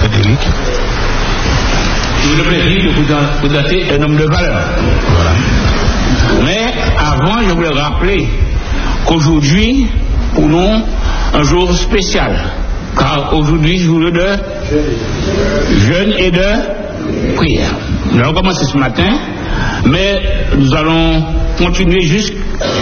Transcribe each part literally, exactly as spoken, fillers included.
Frédéric. J'ai le plaisir de vous présenter un homme de valeur. Voilà. Mais avant, je voulais rappeler qu'aujourd'hui, pour nous, un jour spécial. Car aujourd'hui, jour de jeûne et de prière. Nous allons commencer ce matin, mais nous allons continuer jusqu'à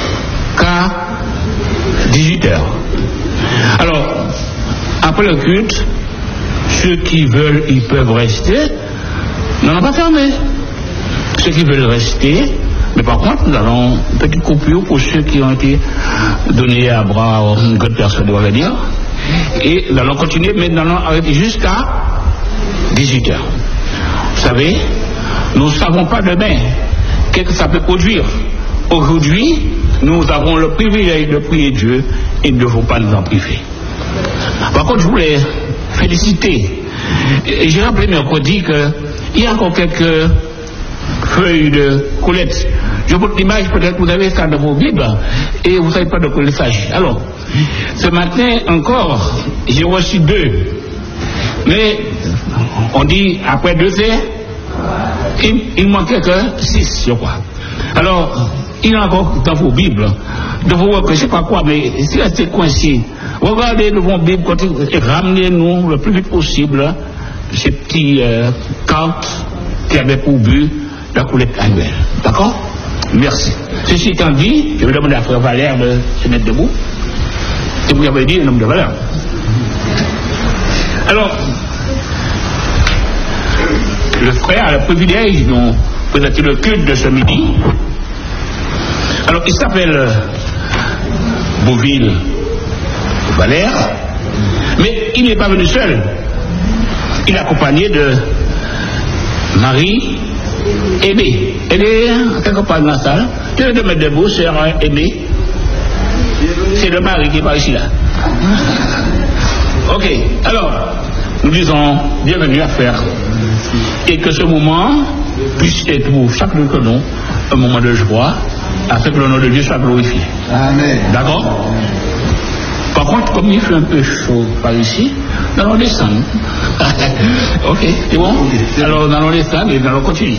dix-huit heures. Alors, après le culte, ceux qui veulent, ils peuvent rester. Nous n'allons pas fermer. Ceux qui veulent rester, mais par contre, nous allons une petite coupure pour ceux qui ont été donnés à bras une grande personne, on va dire. Et nous allons continuer, mais nous allons arrêter jusqu'à dix-huit heures. Vous savez, nous ne savons pas demain qu'est-ce que ça peut produire. Aujourd'hui, nous avons le privilège de prier Dieu et nous ne devons pas nous en priver. Par contre, je voulais féliciter. J'ai rappelé mercredi qu'il y a encore quelques feuilles de Colette. Je montre l'image, peut-être que vous avez ça dans vos Bibles et vous ne savez pas de quoi il s'agit. Alors, ce matin encore, j'ai reçu deux. Mais on dit après deux c'est il, il manquait que six, je crois. Alors, il y a encore dans vos Bibles, de vous voir que je ne sais pas quoi, mais si restez coincé, regardez dans vos Bibles et ramenez-nous le plus vite possible ces petits euh, cartes qui avaient pour but la collecte annuelle. D'accord? Merci. Ceci étant dit, je vais demander à Frère Valère de se mettre debout. Et vous avez dit un homme de valeur. Alors, le frère a le privilège de nous présenter le culte de ce midi. Alors, il s'appelle Beauville Valère, mais il n'est pas venu seul. Il est accompagné de Marie Aimée. Elle est quelque part dans la salle. Tu veux te mettre debout, sœur Aimée? C'est le mari qui est par ici là. Ok, alors, nous disons bienvenue à faire. Et que ce moment puisse être pour chacun de nous un moment de joie, afin que le nom de Dieu soit glorifié. Amen. D'accord? Par contre, comme il fait un peu chaud par ici, nous allons descendre. Ok, c'est bon? Alors, nous allons descendre et nous allons continuer.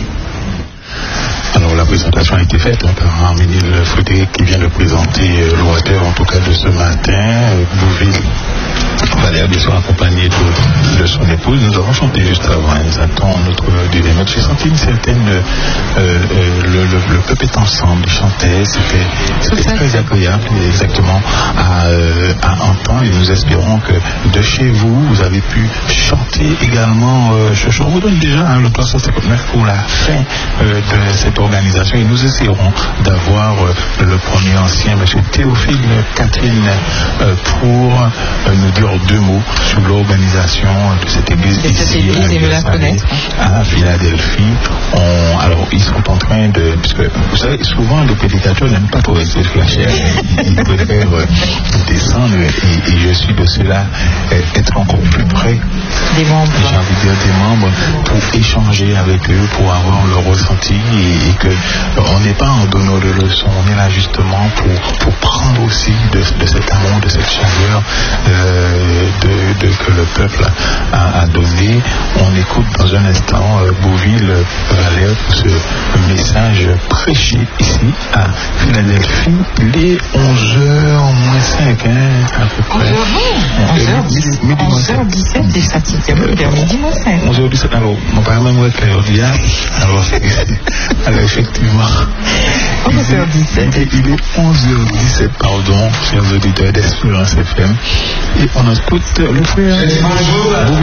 Alors la présentation a été faite hein, par Arménil Frédéric qui vient de présenter euh, l'orateur en tout cas de ce matin, euh, Beauville Valère, de son accompagné de, de son épouse. Nous avons chanté juste avant, nous attendons notre deuxième note. J'ai senti une certaine euh, euh, le, le, le peuple est ensemble, ils chantaient, c'était, c'était très agréable exactement à, euh, à entendre, et nous espérons que de chez vous vous avez pu chanter également. Euh, je, je vous donne déjà hein, le trois cent cinquante-neuf pour la fin euh, de cette organisation, et nous essaierons d'avoir euh, le premier ancien, M. Théophile Catherine, euh, pour euh, nous dire deux mots sur l'organisation de cette église et ici cette église à, à Philadelphie. On, alors ils sont en train de, puisque vous savez souvent les prédicateurs n'aiment pas trop rester sur la chair, ils préfèrent euh, descendre, et, et je suis de cela euh, être encore plus près des membres, j'ai envie de dire des membres, pour échanger avec eux, pour avoir leur ressenti, et, et que on n'est pas en donnant de leçons, on est là justement pour, pour prendre aussi de, de cet amour, de cette chaleur euh, de, de, que le peuple a, a donné. On écoute dans un instant euh, Beauville Valère pour ce message prêché ici à Philadelphie, les onze heures moins cinq, hein, à peu près. onze heures dix-sept, c'est statique, midi moins cinq. onze heures dix-sept, alors, on parle même avec Claudia, alors, alors effectivement, onze heures dix-sept. il est onze heures dix-sept, pardon, chers auditeurs d'Espérance F M, et on écoute le frère. Bonjour.